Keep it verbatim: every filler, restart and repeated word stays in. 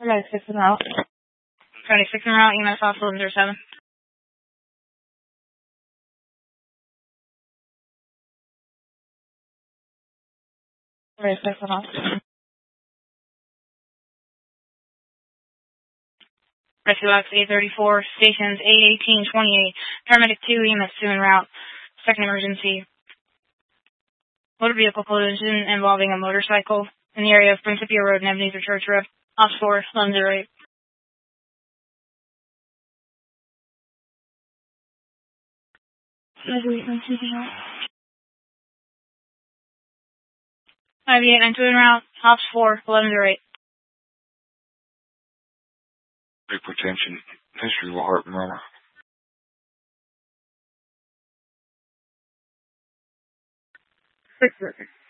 ninety-six en route. ninety-six en route, E M S Hospital zero seven. ninety-six en route. Rescue box eight thirty-four, stations eight eighteen twenty-eight, paramedic two, E M S two en route. Second emergency. Motor vehicle collision involving a motorcycle in the area of Principia Road and Ebenezer Church Road. Ops four, eleven oh eight. ninety-eight ninety-two en route. Ops four, eleven oh eight. Hypertension. History of a heart murmur. Six workers.